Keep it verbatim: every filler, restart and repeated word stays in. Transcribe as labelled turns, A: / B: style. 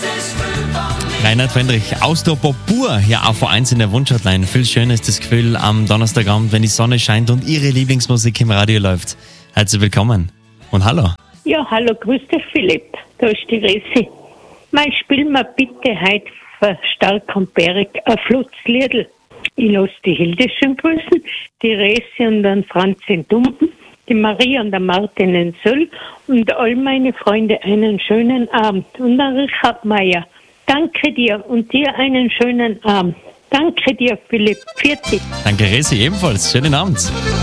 A: Reinhard Fendrich aus der Popur, ja auf V eins in der Wunschhotline. Viel schöner ist das Gefühl am Donnerstagabend, wenn die Sonne scheint und Ihre Lieblingsmusik im Radio läuft. Herzlich willkommen und hallo.
B: Ja, hallo, grüß dich Philipp, da ist die Resi. Mal spiel mir bitte heute für Stark und Berg ein Flutzliedl. Ich lasse die Hilde schön grüßen, die Resi und den Franz in Dumpen, die Maria und der Martin in Söll und all meine Freunde einen schönen Abend. Und der Richard Meier, danke dir und dir einen schönen Abend. Danke dir, Philipp. Vierte.
A: Danke, Resi, ebenfalls. Schönen Abend.